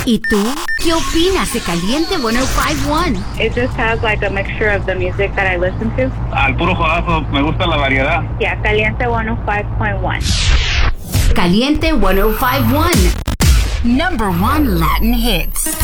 ¿Y tú? ¿Qué opinas de Caliente 105.1? It just has like a mixture of the music that I listen to. Al puro jodazo, me gusta la variedad. Yeah, Caliente 105.1. Caliente 105.1. #1 Latin hits.